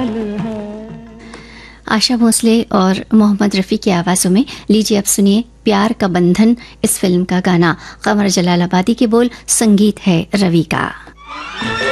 हाल है। आशा भोसले और मोहम्मद रफ़ी की आवाज़ों में लीजिए अब सुनिए प्यार का बंधन इस फिल्म का गाना। कमर जलालाबादी के बोल, संगीत है रवि का।